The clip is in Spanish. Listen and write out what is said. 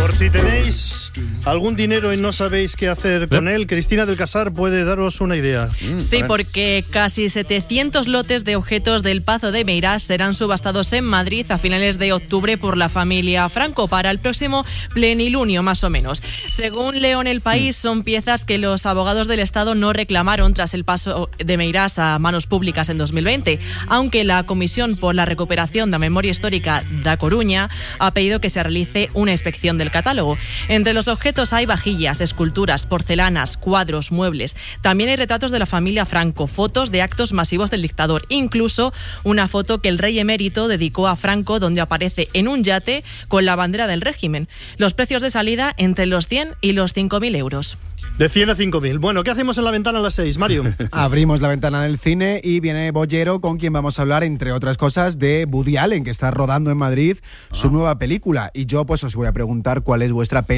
Por si tenéis algún dinero y no sabéis qué hacer con él, Cristina del Casar puede daros una idea. Sí, porque casi 700 lotes de objetos del Pazo de Meirás serán subastados en Madrid a finales de octubre por la familia Franco para el próximo plenilunio, más o menos. Según leo en El País, son piezas que los abogados del Estado no reclamaron tras el paso de Meirás a manos públicas en 2020, aunque la Comisión por la Recuperación de la Memoria Histórica da Coruña ha pedido que se realice una inspección del catálogo. Entre los objetos hay vajillas, esculturas, porcelanas, cuadros, muebles. También hay retratos de la familia Franco, fotos de actos masivos del dictador, incluso una foto que el rey emérito dedicó a Franco donde aparece en un yate con la bandera del régimen. Los precios de salida entre los 100 y los 5.000 euros. De 100 a 5.000. Bueno, ¿qué hacemos en la ventana a las 6, Mario? Abrimos la ventana del cine y viene Bollero, con quien vamos a hablar, entre otras cosas, de Woody Allen, que está rodando en Madrid su nueva película. Y yo pues os voy a preguntar cuál es vuestra película